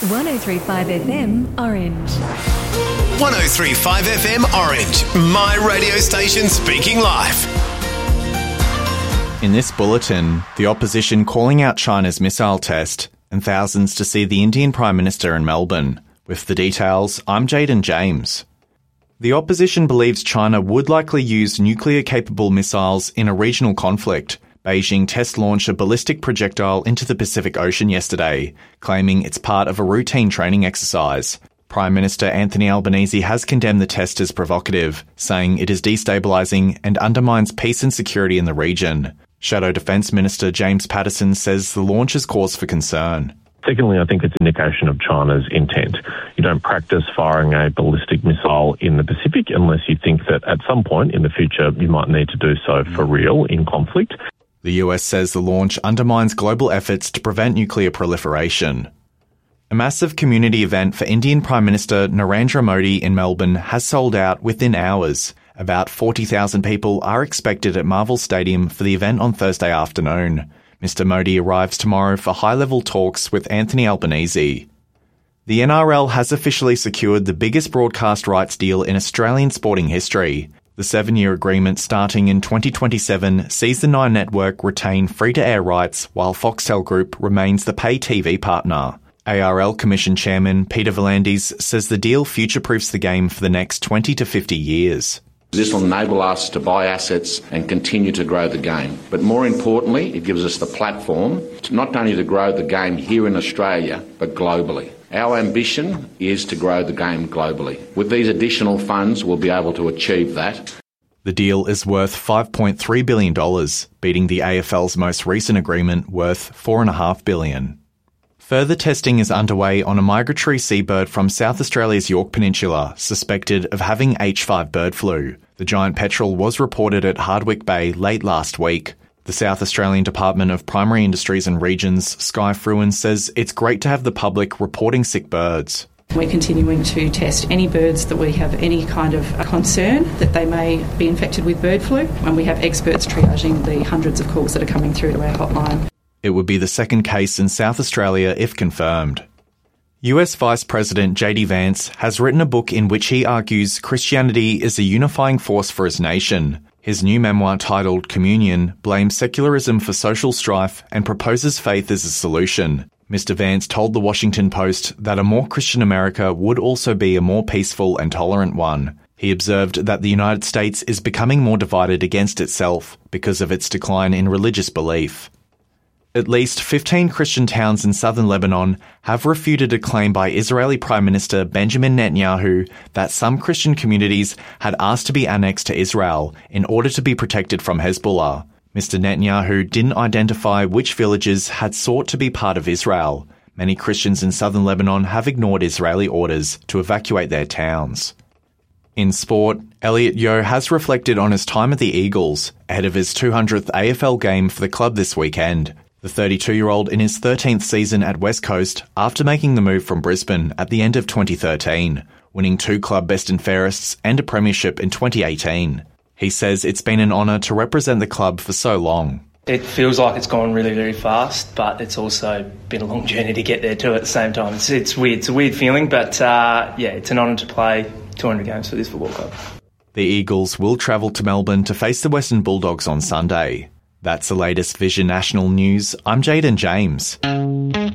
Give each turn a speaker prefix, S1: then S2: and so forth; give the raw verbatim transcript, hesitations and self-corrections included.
S1: one oh three point five F M Orange.
S2: one oh three point five F M Orange, my radio station speaking live.
S3: In this bulletin, the opposition calling out China's missile test and thousands to see the Indian Prime Minister in Melbourne. With the details, I'm Jaden James. The opposition believes China would likely use nuclear-capable missiles in a regional conflict. Beijing test-launched a ballistic projectile into the Pacific Ocean yesterday, claiming it's part of a routine training exercise. Prime Minister Anthony Albanese has condemned the test as provocative, saying it is destabilising and undermines peace and security in the region. Shadow Defence Minister James Patterson says the launch is cause for concern.
S4: Secondly, I think it's an indication of China's intent. You don't practice firing a ballistic missile in the Pacific unless you think that at some point in the future you might need to do so for real in conflict.
S3: The U S says the launch undermines global efforts to prevent nuclear proliferation. A massive community event for Indian Prime Minister Narendra Modi in Melbourne has sold out within hours. About forty thousand people are expected at Marvel Stadium for the event on Thursday afternoon. Mister Modi arrives tomorrow for high-level talks with Anthony Albanese. The N R L has officially secured the biggest broadcast rights deal in Australian sporting history. The seven-year agreement starting in twenty twenty-seven sees the Nine Network retain free-to-air rights while Foxtel Group remains the pay T V partner. A R L Commission Chairman Peter V'landys says the deal future-proofs the game for the next twenty to fifty years.
S5: This will enable us to buy assets and continue to grow the game. But more importantly, it gives us the platform to not only to grow the game here in Australia, but globally. Our ambition is to grow the game globally. With these additional funds, we'll be able to achieve that.
S3: The deal is worth five point three billion dollars, beating the A F L's most recent agreement worth four point five billion dollars. Further testing is underway on a migratory seabird from South Australia's Yorke Peninsula, suspected of having H five bird flu. The giant petrel was reported at Hardwick Bay late last week. The South Australian Department of Primary Industries and Regions, Sky Fruin, says it's great to have the public reporting sick birds.
S6: We're continuing to test any birds that we have any kind of concern that they may be infected with bird flu, and we have experts triaging the hundreds of calls that are coming through to our hotline.
S3: It would be the second case in South Australia if confirmed. U S Vice President J D Vance has written a book in which he argues Christianity is a unifying force for his nation. His new memoir titled Communion blames secularism for social strife and proposes faith as a solution. Mister Vance told The Washington Post that a more Christian America would also be a more peaceful and tolerant one. He observed that the United States is becoming more divided against itself because of its decline in religious belief. At least fifteen Christian towns in southern Lebanon have refuted a claim by Israeli Prime Minister Benjamin Netanyahu that some Christian communities had asked to be annexed to Israel in order to be protected from Hezbollah. Mister Netanyahu didn't identify which villages had sought to be part of Israel. Many Christians in southern Lebanon have ignored Israeli orders to evacuate their towns. In sport, Elliot Yeo has reflected on his time at the Eagles ahead of his two hundredth A F L game for the club this weekend. The thirty-two-year-old in his thirteenth season at West Coast after making the move from Brisbane at the end of twenty thirteen, winning two club best and fairests and a premiership in twenty eighteen. He says it's been an honour to represent the club for so long.
S7: It feels like it's gone really, very fast, but it's also been a long journey to get there too at the same time. It's, it's weird. It's a weird feeling, but uh, yeah, it's an honour to play two hundred games for this football club.
S3: The Eagles will travel to Melbourne to face the Western Bulldogs on Sunday. That's the latest Vision National News. I'm Jaden James.